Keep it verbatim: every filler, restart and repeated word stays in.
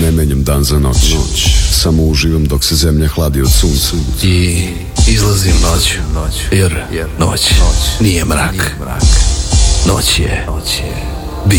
ne menjam dan za noć, noć. Samo uživam dok se zemlja hladi od sunca. I izlazim noć, jer noć nije mrak. Noć je